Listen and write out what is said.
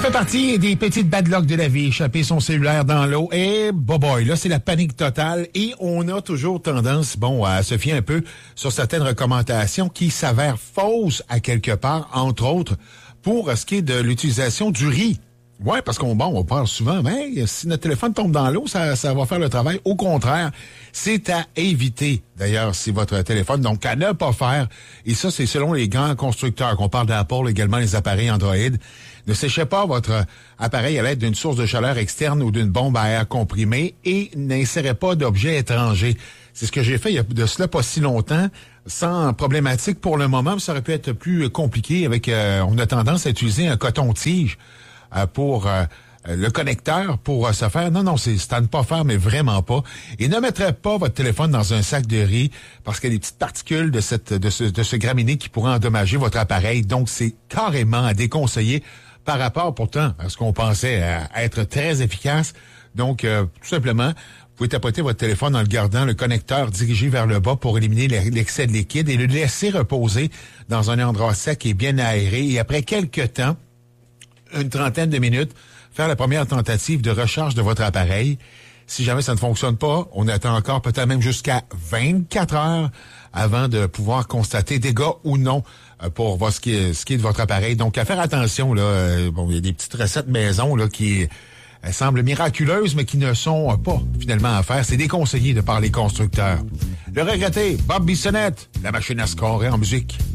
Fait partie des petites bad luck de la vie, échapper son cellulaire dans l'eau. Et boy, là, c'est la panique totale. Et on a toujours tendance, à se fier un peu sur certaines recommandations qui s'avèrent fausses à quelque part, entre autres, pour ce qui est de l'utilisation du riz. Ouais, parce qu'on parle souvent, mais si notre téléphone tombe dans l'eau, ça va faire le travail. Au contraire, c'est à éviter. D'ailleurs, si votre téléphone, donc à ne pas faire. Et ça, c'est selon les grands constructeurs, qu'on parle d'Apple, également les appareils Android. Ne séchez pas votre appareil à l'aide d'une source de chaleur externe ou d'une bombe à air comprimé et n'insérez pas d'objets étrangers. C'est ce que j'ai fait il y a de cela pas si longtemps, sans problématique pour le moment, mais ça aurait pu être plus compliqué avec, on a tendance à utiliser un coton-tige pour le connecteur pour se faire. Non, c'est à ne pas faire, mais vraiment pas. Et ne mettrez pas votre téléphone dans un sac de riz parce qu'il y a des petites particules de ce graminé qui pourraient endommager votre appareil. Donc, c'est carrément à déconseiller par rapport pourtant à ce qu'on pensait être très efficace. Donc, tout simplement, vous pouvez tapoter votre téléphone en le gardant le connecteur dirigé vers le bas pour éliminer l'excès de liquide et le laisser reposer dans un endroit sec et bien aéré. Et après quelques temps, une trentaine de minutes, faire la première tentative de recharge de votre appareil. Si jamais ça ne fonctionne pas, on attend encore peut-être même jusqu'à 24 heures avant de pouvoir constater dégâts ou non pour voir ce qui est de votre appareil. Donc, à faire attention, là. Il y a des petites recettes maison là qui semblent miraculeuses, mais qui ne sont pas finalement à faire. C'est déconseillé de par les constructeurs. Le regretté Bob Bissonnette, la machine à scorer en musique.